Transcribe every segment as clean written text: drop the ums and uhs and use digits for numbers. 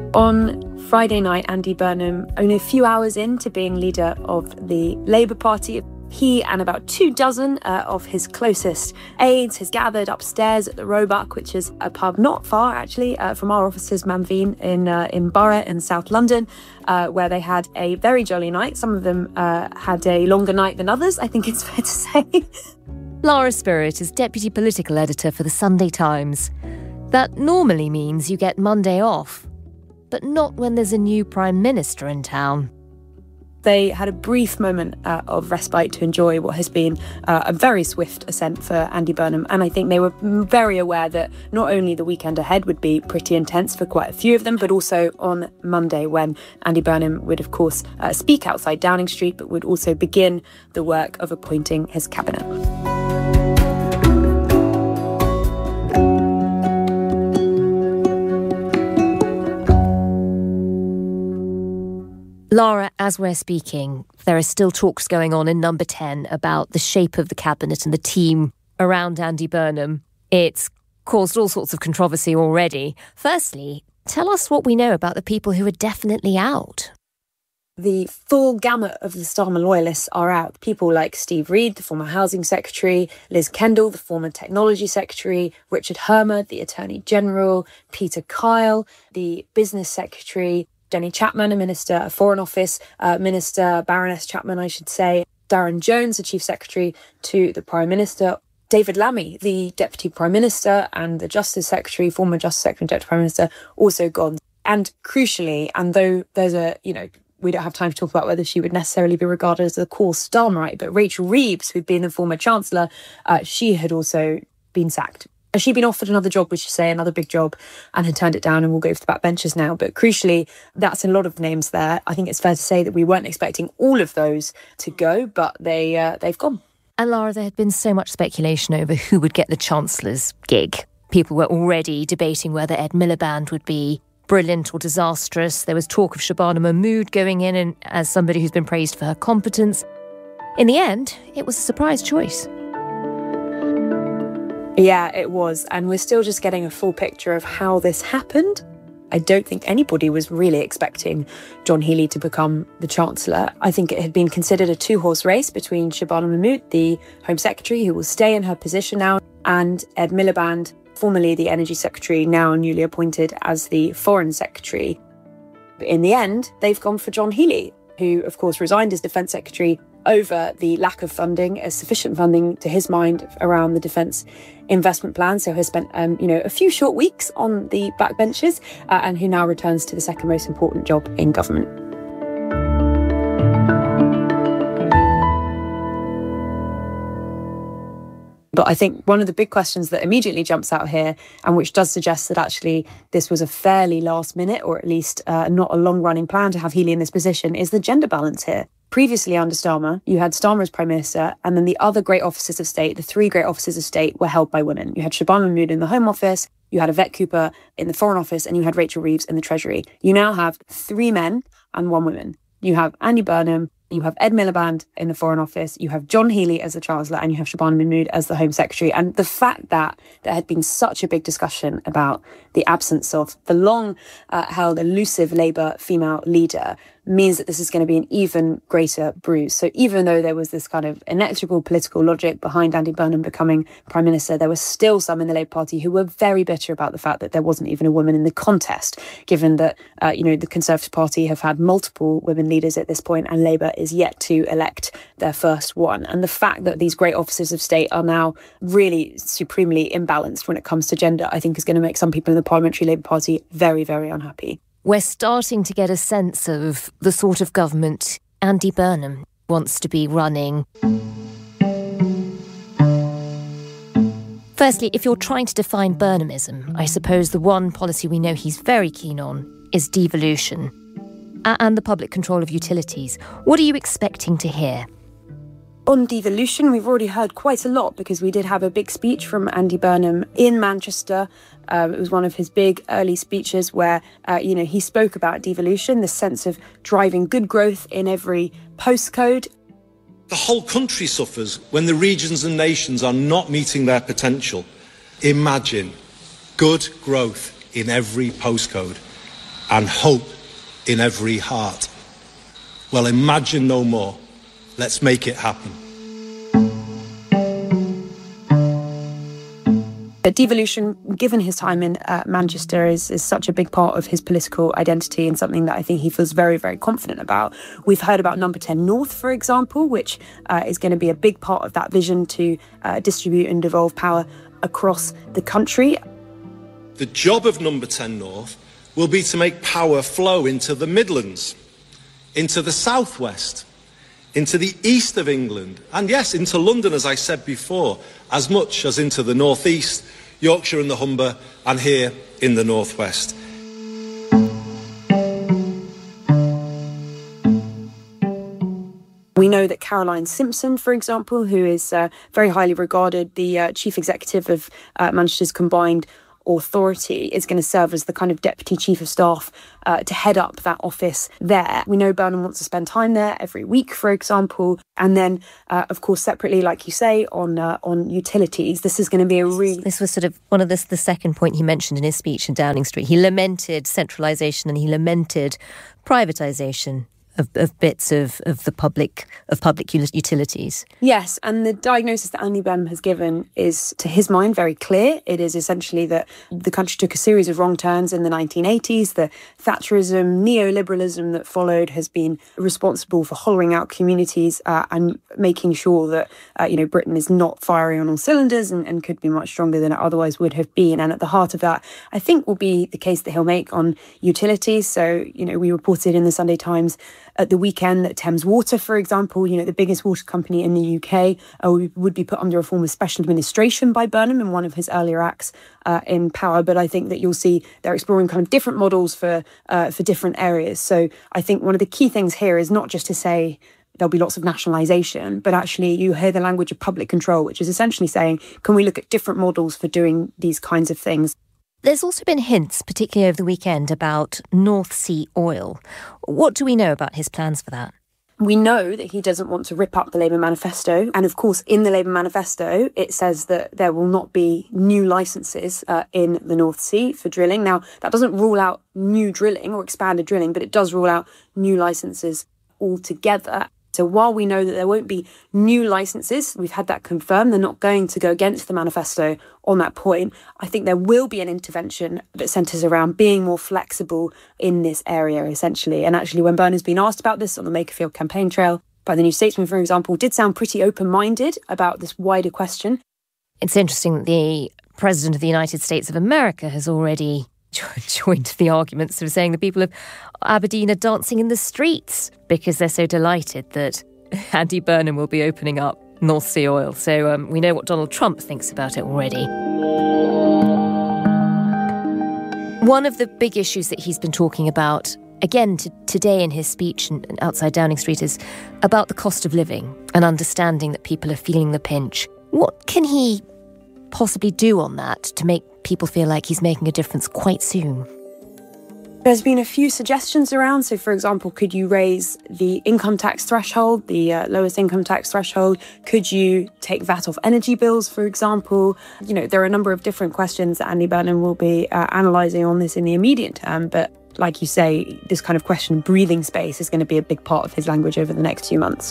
On Friday night, Andy Burnham, only a few hours into being leader of the Labour Party, he and about 24 of his closest aides has gathered upstairs at the Roebuck, which is a pub not far, actually, from our offices, Manveen, in Borough in South London, where they had a very jolly night. Some of them had a longer night than others, I think it's fair to say. Lara Spirit is Deputy Political Editor for The Sunday Times. That normally means you get Monday off, but not when there's a new Prime Minister in town. They had a brief moment of respite to enjoy what has been a very swift ascent for Andy Burnham. And I think they were very aware that not only the weekend ahead would be pretty intense for quite a few of them, but also on Monday, when Andy Burnham would, of course, speak outside Downing Street, but would also begin the work of appointing his cabinet. Lara, as we're speaking, there are still talks going on in Number 10 about the shape of the cabinet and the team around Andy Burnham. It's caused all sorts of controversy already. Firstly, tell us what we know about the people who are definitely out. The full gamut of the Starmer loyalists are out. People like Steve Reed, the former Housing Secretary, Liz Kendall, the former Technology Secretary, Richard Hermer, the Attorney General, Peter Kyle, the Business Secretary, Jenny Chapman, a Foreign Office Minister, Baroness Chapman, I should say, Darren Jones, the Chief Secretary to the Prime Minister, David Lammy, the Deputy Prime Minister, and the Justice Secretary, former Justice Secretary and Deputy Prime Minister, also gone. And crucially, and though there's we don't have time to talk about whether she would necessarily be regarded as a core Starmerite, but Rachel Reeves, who'd been the former Chancellor, she had also been sacked. She'd been offered another job, we should say, another big job, and had turned it down and will go to the backbenchers now. But crucially, that's a lot of names there. I think it's fair to say that we weren't expecting all of those to go, but they've gone. And Lara, there had been so much speculation over who would get the Chancellor's gig. People were already debating whether Ed Miliband would be brilliant or disastrous. There was talk of Shabana Mahmood going in and as somebody who's been praised for her competence. In the end, it was a surprise choice. Yeah, it was. And we're still just getting a full picture of how this happened. I don't think anybody was really expecting John Healey to become the Chancellor. I think it had been considered a two-horse race between Shabana Mahmood, the Home Secretary, who will stay in her position now, and Ed Miliband, formerly the Energy Secretary, now newly appointed as the Foreign Secretary. But in the end, they've gone for John Healey, who, of course, resigned as Defence Secretary over the lack of funding, sufficient funding to his mind around the defence investment plan. So has spent, a few short weeks on the backbenches and who now returns to the second most important job in government. But I think one of the big questions that immediately jumps out here, and which does suggest that actually this was a fairly last minute, or at least not a long-running plan to have Healey in this position, is the gender balance here. Previously under Starmer, you had Starmer as Prime Minister, and then the other great offices of state, the three great offices of state, were held by women. You had Shabana Mahmood in the Home Office, you had Yvette Cooper in the Foreign Office, and you had Rachel Reeves in the Treasury. You now have 3 men and 1 woman. You have Andy Burnham, you have Ed Miliband in the Foreign Office, you have John Healey as the Chancellor, and you have Shabana Mahmood as the Home Secretary. And the fact that there had been such a big discussion about the absence of the long-held elusive Labour female leader means that this is going to be an even greater bruise. So even though there was this kind of inexorable political logic behind Andy Burnham becoming Prime Minister, there were still some in the Labour Party who were very bitter about the fact that there wasn't even a woman in the contest, given that, the Conservative Party have had multiple women leaders at this point and Labour is yet to elect their first one. And the fact that these great offices of state are now really supremely imbalanced when it comes to gender, I think is going to make some people in the Parliamentary Labour Party very, very unhappy. We're starting to get a sense of the sort of government Andy Burnham wants to be running. Firstly, if you're trying to define Burnhamism, I suppose the one policy we know he's very keen on is devolution and the public control of utilities. What are you expecting to hear? On devolution, we've already heard quite a lot because we did have a big speech from Andy Burnham in Manchester. It was one of his big early speeches where, he spoke about devolution, the sense of driving good growth in every postcode. The whole country suffers when the regions and nations are not meeting their potential. Imagine good growth in every postcode. and hope in every heart. Well, imagine no more. Let's make it happen. Devolution, given his time in Manchester, is such a big part of his political identity and something that I think he feels very, very confident about. We've heard about Number 10 North, for example, which is going to be a big part of that vision to distribute and devolve power across the country. The job of Number 10 North will be to make power flow into the Midlands, into the southwest, into the east of England, and yes, into London, as I said before, as much as into the northeast, Yorkshire and the Humber, and here in the northwest. We know that Caroline Simpson, for example, who is very highly regarded, the chief executive of Manchester's combined authority, is going to serve as the kind of deputy chief of staff to head up that office there. We know Burnham wants to spend time there every week, for example. And then, of course, separately, like you say, on utilities, this is going to be a really... This was sort of one of the second point he mentioned in his speech in Downing Street. He lamented centralisation and he lamented privatisation of bits of public utilities. Yes, and the diagnosis that Andy Burnham has given is, to his mind, very clear. It is essentially that the country took a series of wrong turns in the 1980s. The Thatcherism, neoliberalism that followed has been responsible for hollowing out communities and making sure that Britain is not firing on all cylinders and could be much stronger than it otherwise would have been. And at the heart of that, I think, will be the case that he'll make on utilities. So, we reported in the Sunday Times at the weekend that Thames Water, for example, the biggest water company in the UK, would be put under a form of special administration by Burnham in one of his earlier acts in power. But I think that you'll see they're exploring kind of different models for different areas. So I think one of the key things here is not just to say there'll be lots of nationalisation, but actually you hear the language of public control, which is essentially saying, can we look at different models for doing these kinds of things? There's also been hints, particularly over the weekend, about North Sea oil. What do we know about his plans for that? We know that he doesn't want to rip up the Labour manifesto. And of course, in the Labour manifesto, it says that there will not be new licences in the North Sea for drilling. Now, that doesn't rule out new drilling or expanded drilling, but it does rule out new licences altogether. So while we know that there won't be new licences, we've had that confirmed, they're not going to go against the manifesto on that point. I think there will be an intervention that centres around being more flexible in this area, essentially. And actually, when Burnham's been asked about this on the Makerfield campaign trail by the New Statesman, for example, did sound pretty open-minded about this wider question. It's interesting that the President of the United States of America has already joined the arguments, sort of saying the people of Aberdeen are dancing in the streets because they're so delighted that Andy Burnham will be opening up North Sea oil. So we know what Donald Trump thinks about it already. One of the big issues that he's been talking about, again today in his speech and outside Downing Street, is about the cost of living and understanding that people are feeling the pinch. What can he possibly do on that to make people feel like he's making a difference quite soon? There's been a few suggestions around. So, for example, could you raise the income tax threshold, the lowest income tax threshold? Could you take VAT off energy bills, for example? There are a number of different questions that Andy Burnham will be analysing on this in the immediate term. But like you say, this kind of question of breathing space is going to be a big part of his language over the next few months.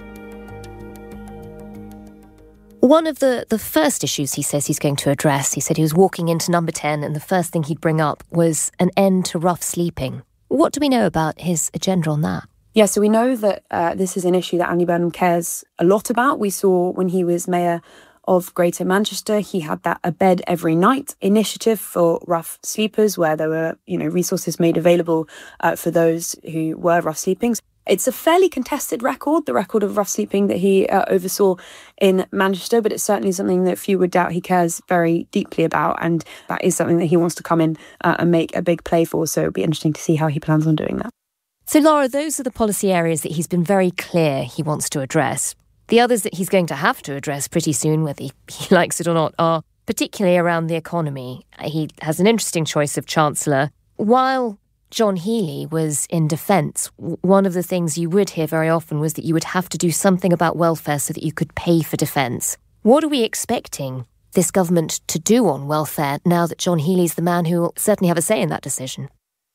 One of the first issues he says he's going to address, he said he was walking into Number 10 and the first thing he'd bring up was an end to rough sleeping. What do we know about his agenda on that? Yeah, so we know that this is an issue that Andy Burnham cares a lot about. We saw when he was mayor of Greater Manchester, he had that A Bed Every Night initiative for rough sleepers, where there were, resources made available for those who were rough sleeping. It's a fairly contested record, the record of rough sleeping that he oversaw in Manchester, but it's certainly something that few would doubt he cares very deeply about, and that is something that he wants to come in and make a big play for, so it'll be interesting to see how he plans on doing that. So, Laura, those are the policy areas that he's been very clear he wants to address. The others that he's going to have to address pretty soon, whether he likes it or not, are particularly around the economy. He has an interesting choice of Chancellor. While John Healey was in defence, one of the things you would hear very often was that you would have to do something about welfare so that you could pay for defence. What are we expecting this government to do on welfare now that John Healey's the man who will certainly have a say in that decision?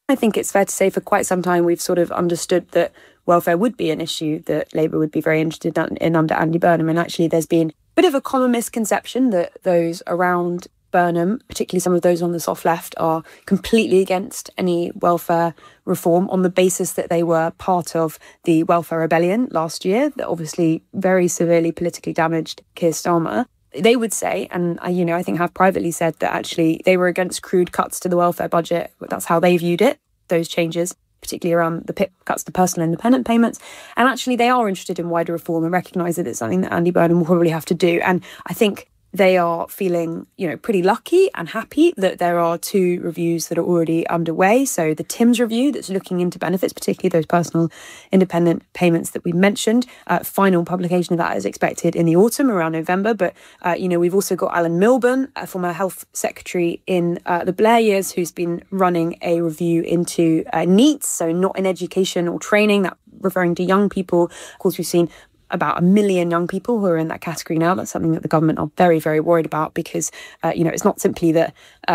I think it's fair to say for quite some time we've sort of understood that welfare would be an issue that Labour would be very interested in under Andy Burnham. And actually there's been a bit of a common misconception that those around Burnham, particularly some of those on the soft left, are completely against any welfare reform on the basis that they were part of the welfare rebellion last year that obviously very severely politically damaged Keir Starmer. They would say, and I think have privately said, that actually they were against crude cuts to the welfare budget. That's how they viewed it, those changes, particularly around the PIP cuts to personal independent payments. And actually they are interested in wider reform and recognise that it's something that Andy Burnham will probably have to do. And I think they are feeling, pretty lucky and happy that there are 2 reviews that are already underway. So the TIMS review that's looking into benefits, particularly those personal independent payments that we mentioned. Final publication of that is expected in the autumn, around November. But, we've also got Alan Milburn, former health secretary in the Blair years, who's been running a review into NEETs, so not in education or training, that referring to young people. Of course, we've seen about 1 million young people who are in that category now. That's something that the government are very, very worried about because, it's not simply that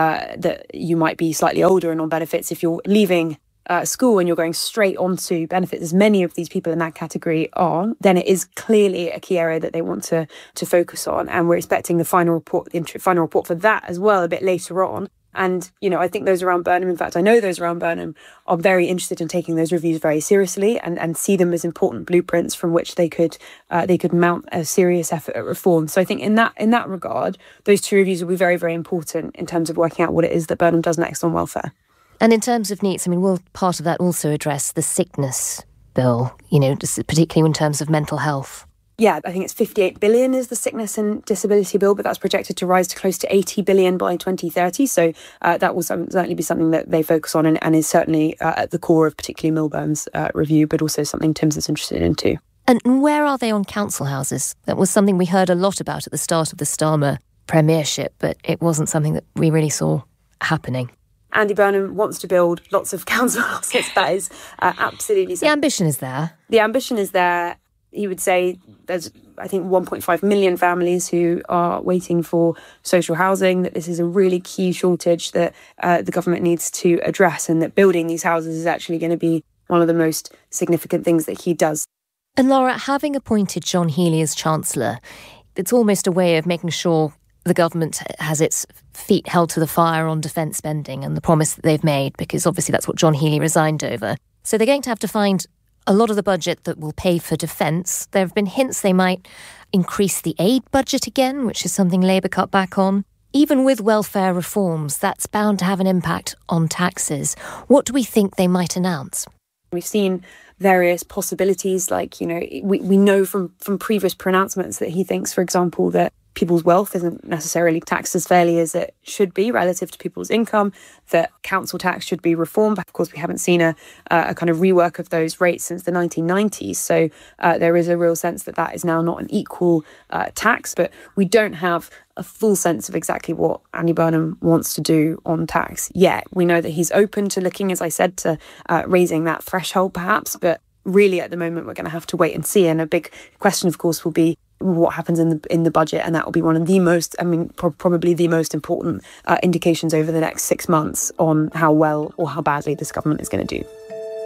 you might be slightly older and on benefits. If you're leaving school and you're going straight onto benefits, as many of these people in that category are, then it is clearly a key area that they want to focus on. And we're expecting the final report for that as well a bit later on. And, I think those around Burnham, in fact, I know those around Burnham are very interested in taking those reviews very seriously and see them as important blueprints from which they could mount a serious effort at reform. So I think in that regard, those 2 reviews will be very, very important in terms of working out what it is that Burnham does next on welfare. And in terms of NEETs, will part of that also address the sickness bill, particularly in terms of mental health? Yeah, I think it's 58 billion is the sickness and disability bill, but that's projected to rise to close to 80 billion by 2030. So that will certainly be something that they focus on and is certainly at the core of particularly Milburn's review, but also something TIMS is interested in too. And where are they on council houses? That was something we heard a lot about at the start of the Starmer premiership, but it wasn't something that we really saw happening. Andy Burnham wants to build lots of council houses. That is absolutely... The ambition is there. The ambition is there. He would say there's, I think, 1.5 million families who are waiting for social housing, that this is a really key shortage that the government needs to address, and that building these houses is actually going to be one of the most significant things that he does. And Laura, having appointed John Healey as Chancellor, it's almost a way of making sure the government has its feet held to the fire on defence spending and the promise that they've made, because obviously that's what John Healey resigned over. So they're going to have to find a lot of the budget that will pay for defence. There have been hints they might increase the aid budget again, which is something Labour cut back on. Even with welfare reforms, that's bound to have an impact on taxes. What do we think they might announce? We've seen various possibilities, like, we know from previous pronouncements that he thinks, for example, that people's wealth isn't necessarily taxed as fairly as it should be relative to people's income, that council tax should be reformed. Of course, we haven't seen a kind of rework of those rates since the 1990s. So there is a real sense that is now not an equal tax, but we don't have a full sense of exactly what Andy Burnham wants to do on tax yet. We know that he's open to looking, as I said, to raising that threshold perhaps, but really at the moment we're going to have to wait and see. And a big question, of course, will be what happens in the budget, and that will be one of the most, probably the most important indications over the next 6 months on how well or how badly this government is going to do.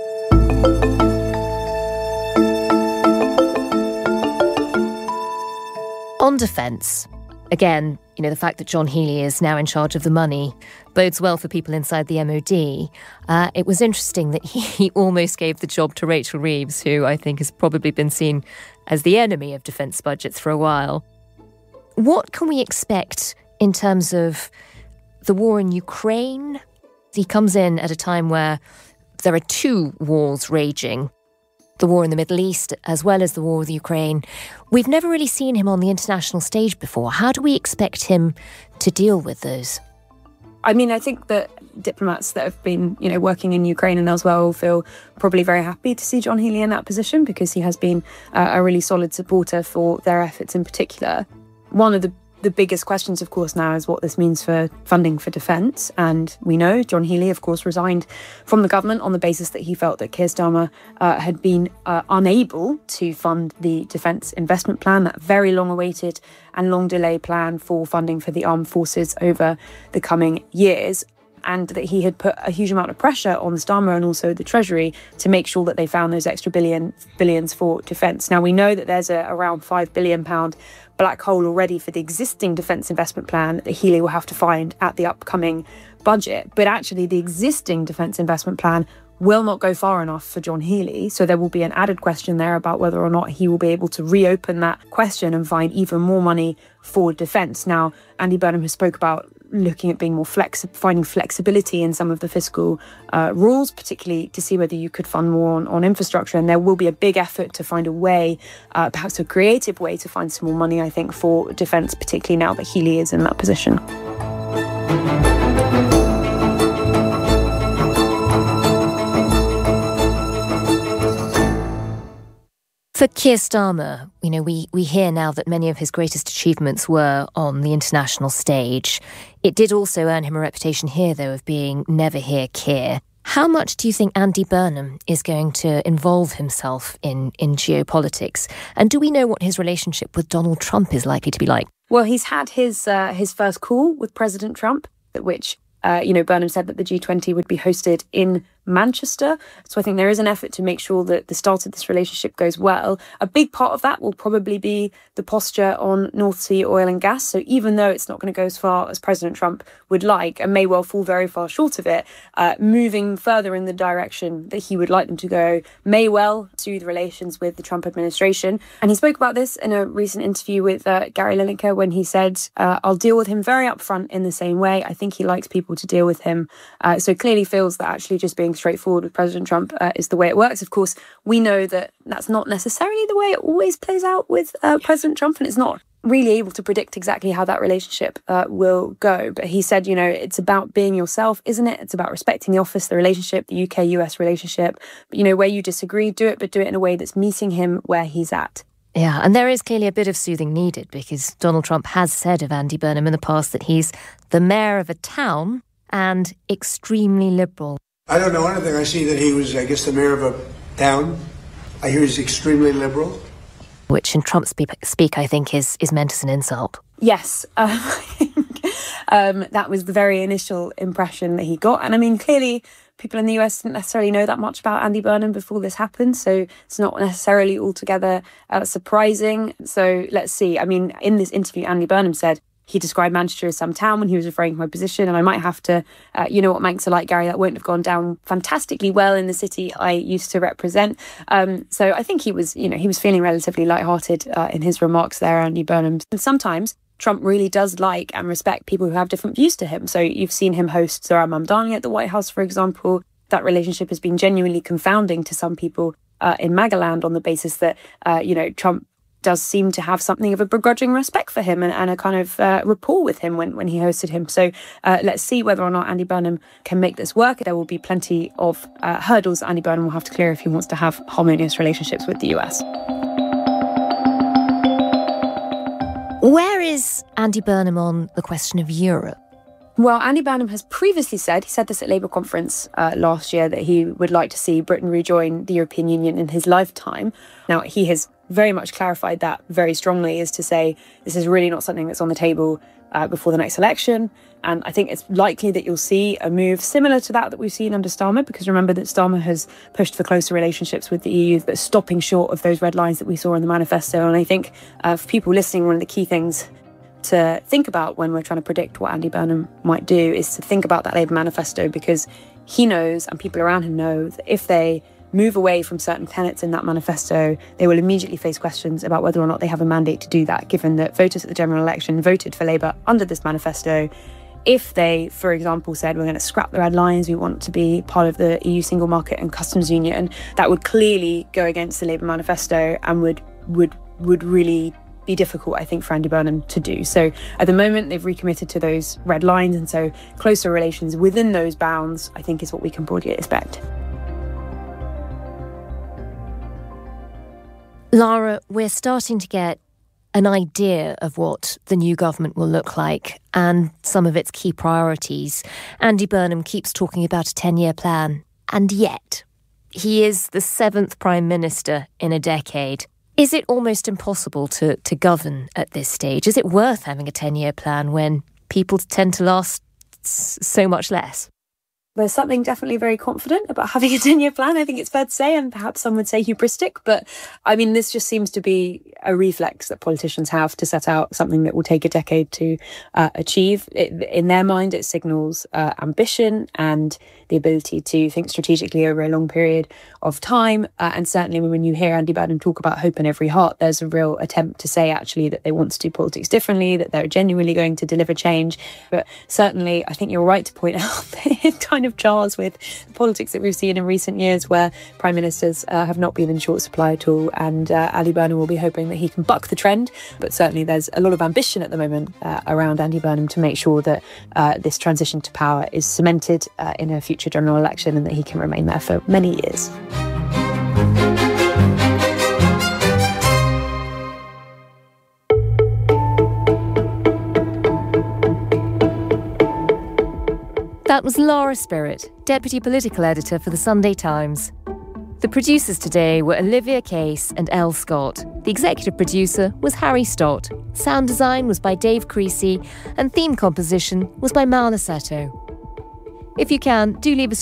On defence, again, the fact that John Healey is now in charge of the money bodes well for people inside the MOD. It was interesting that he almost gave the job to Rachel Reeves, who I think has probably been seen as the enemy of defence budgets for a while. What can we expect in terms of the war in Ukraine? He comes in at a time where there are 2 wars raging, the war in the Middle East as well as the war with Ukraine. We've never really seen him on the international stage before. How do we expect him to deal with those? I think that diplomats that have been, working in Ukraine and elsewhere will feel probably very happy to see John Healey in that position, because he has been a really solid supporter for their efforts in particular. One of the biggest questions, of course, now is what this means for funding for defence. And we know John Healey, of course, resigned from the government on the basis that he felt that Keir Starmer had been unable to fund the Defence Investment Plan, that very long-awaited and long-delayed plan for funding for the armed forces over the coming years. and that he had put a huge amount of pressure on Starmer and also the Treasury to make sure that they found those extra billions for defence. Now, we know that there's around £5 billion black hole already for the existing defence investment plan that Healey will have to find at the upcoming budget. But actually, the existing defence investment plan will not go far enough for John Healey. So there will be an added question there about whether or not he will be able to reopen that question and find even more money for defence. Now, Andy Burnham has spoke about looking at being more finding flexibility in some of the fiscal rules, particularly to see whether you could fund more on infrastructure. And there will be a big effort to find a way, perhaps a creative way to find some more money, I think, for defence, particularly now that Healey is in that position. For Keir Starmer, we hear now that many of his greatest achievements were on the international stage. It did also earn him a reputation here, though, of being never hear Keir. How much do you think Andy Burnham is going to involve himself in geopolitics? And do we know what his relationship with Donald Trump is likely to be like? Well, he's had his first call with President Trump, at which Burnham said that the G20 would be hosted in Manchester. So I think there is an effort to make sure that the start of this relationship goes well. A big part of that will probably be the posture on North Sea oil and gas. So even though it's not going to go as far as President Trump would like, and may well fall very far short of it, moving further in the direction that he would like them to go may well soothe relations with the Trump administration. And he spoke about this in a recent interview with Gary Lineker when he said, I'll deal with him very upfront in the same way. I think he likes people to deal with him. So clearly feels that actually just being straightforward with President Trump is the way it works. Of course, we know that that's not necessarily the way it always plays out with President Trump, and it's not really able to predict exactly how that relationship will go. But he said, it's about being yourself, isn't it? It's about respecting the office, the relationship, the UK-US relationship. But, where you disagree, do it, but do it in a way that's meeting him where he's at. Yeah, and there is clearly a bit of soothing needed, because Donald Trump has said of Andy Burnham in the past that he's the mayor of a town and extremely liberal. I don't know anything. I see that he was, the mayor of a town. I hear he's extremely liberal. Which in Trump speak, I think, is meant as an insult. Yes, I think that was the very initial impression that he got. And clearly people in the US didn't necessarily know that much about Andy Burnham before this happened, so it's not necessarily altogether surprising. So let's see. In this interview, Andy Burnham said he described Manchester as some town when he was referring to my position, and I might have to, what Manx are like, Gary, that wouldn't have gone down fantastically well in the city I used to represent. So I think he was feeling relatively lighthearted in his remarks there, Andy Burnham. And sometimes Trump really does like and respect people who have different views to him. So you've seen him host Zohran Mamdani at the White House, for example. That relationship has been genuinely confounding to some people in MAGA-land on the basis that, Trump does seem to have something of a begrudging respect for him and a kind of rapport with him when he hosted him. So let's see whether or not Andy Burnham can make this work. There will be plenty of hurdles that Andy Burnham will have to clear if he wants to have harmonious relationships with the US. Where is Andy Burnham on the question of Europe? Well, Andy Burnham has previously said, he said this at Labour conference last year, that he would like to see Britain rejoin the European Union in his lifetime. Now, he has very much clarified that very strongly, as to say this is really not something that's on the table before the next election. And I think it's likely that you'll see a move similar to that we've seen under Starmer, because remember that Starmer has pushed for closer relationships with the EU, but stopping short of those red lines that we saw in the manifesto. And I think for people listening, one of the key things to think about when we're trying to predict what Andy Burnham might do is to think about that Labour manifesto, because he knows, and people around him know, that if they move away from certain tenets in that manifesto, they will immediately face questions about whether or not they have a mandate to do that, given that voters at the general election voted for Labour under this manifesto. If they, for example, said we're going to scrap the red lines, we want to be part of the EU single market and customs union, that would clearly go against the Labour manifesto and would really be difficult, I think, for Andy Burnham to do. So at the moment, they've recommitted to those red lines, and so closer relations within those bounds, I think, is what we can broadly expect. Lara, we're starting to get an idea of what the new government will look like and some of its key priorities. Andy Burnham keeps talking about a 10-year plan, and yet he is the 7th Prime Minister in a decade. Is it almost impossible to govern at this stage? Is it worth having a 10-year plan when people tend to last costs so much less? There's something definitely very confident about having a 10-year plan, I think it's fair to say, and perhaps some would say hubristic. But I mean, this just seems to be a reflex that politicians have to set out something that will take a decade to achieve. In their mind, it signals ambition and the ability to think strategically over a long period of time. And certainly when you hear Andy Burnham talk about hope in every heart, there's a real attempt to say actually that they want to do politics differently, that they're genuinely going to deliver change. But certainly, I think you're right to point out that it kind of jars with the politics that we've seen in recent years where prime ministers have not been in short supply at all. And Andy Burnham will be hoping that he can buck the trend. But certainly there's a lot of ambition at the moment around Andy Burnham to make sure that this transition to power is cemented in a future general election and that he can remain there for many years. That was Lara Spirit, Deputy Political Editor for The Sunday Times. The producers today were Olivia Case and Elle Scott. The executive producer was Harry Stott. Sound design was by Dave Creasy, and theme composition was by Mal Aseto. If you can, do leave us